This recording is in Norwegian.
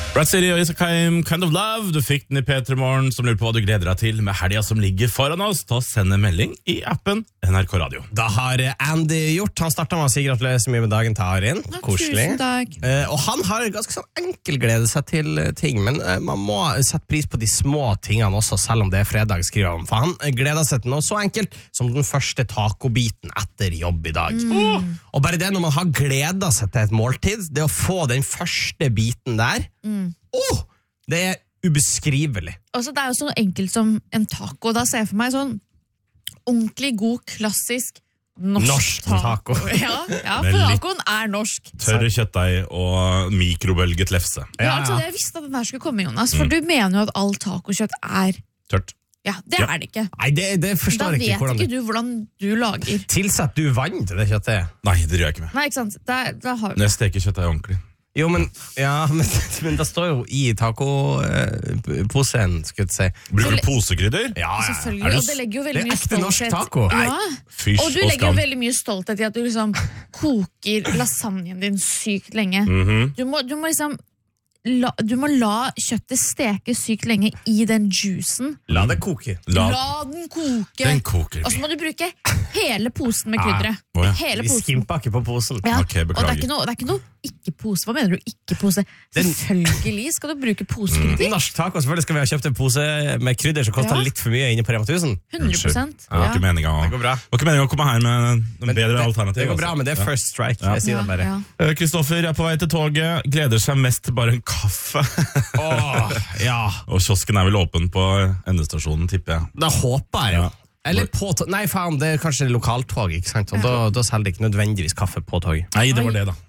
Brad City og Isakheim, Kind of Love. Du fikk den i P3 Morgen, som lurer på hva du gleder deg til med helga som ligger foran oss. Ta og send en melding i appen NRK Radio. Da har Andy gjort. Han startet med å si gratulerer så mye med dagen til Arin. Koselig. Tusen takk. Og han har ganske sånn enkel glede seg til ting, men man må sette pris på de små tingene også, selv om det er fredag, skriver han. For han gleder seg til noe så enkelt som den første tacobiten etter jobb i dag. Og bare det når man har gledet seg til et måltid, det å få den første biten der, det er ubeskrivelig. Også det er jo så enkelt som en taco. Da ser jeg for meg sånn ordentlig god, klassisk norsk taco. Ja, for tacoen er norsk. Tørre kjøttdeig og mikrobølget lefse. Ja, altså jeg visste at den der skulle komme, Jonas. For du mener jo at all tacokjøtt er Tørt. Ja, det er det ikke. Nei, det forstår jeg ikke. Da vet ikke du hvordan du lager. Tilsett du vann til det kjøttet? Nei, det gjør jeg ikke med. Nei, ikke sant? Da har Når jeg steker kjøttdeig ordentlig. Jo, men det står jo i tacoposen, skulle jeg si. Bruker du posekrydder? Ja. Selvfølgelig, og det legger jo veldig mye stolthet. Det er ekte norsk taco. Ja. Fysj Og du og legger jo skam. veldig mye stolthet i at du liksom koker lasagnen din sykt lenge. Du må liksom du må la kjøttet steke sykt lenge i den juicen. La det koke. La den koke. Den koker. Og så må du bruke hele posen med krydderet. Hele Vi posen. skimper ikke på posen. Ja. Ok, Og beklager. det er ikke noe ikke-pose. Hva mener du ikke-pose? Selvfølgelig skal du bruke posekrydder. Norsk taco, selvfølgelig skal vi ha kjøpt en pose med krydder som koster Ja. litt for mye inne på Rema 1000. 100%. Det var ikke meningen å, Det går bra. det var ikke meningen å komme her med en bedre alternativ. Det går bra, altså. men det er first strike. Jeg sier det bare. Ja. Kristoffer er på vei til toget, gleder seg mest til bare en kaffe. Ja. Og kiosken er vel åpen på endestasjonen, tipper jeg. Da håper jeg jo. Ja. Eller på tog. Nei, faen, det er kanskje lokaltog, ikke sant? Og da selger det ikke nødvendigvis kaffe på tog. Nei, det var det da.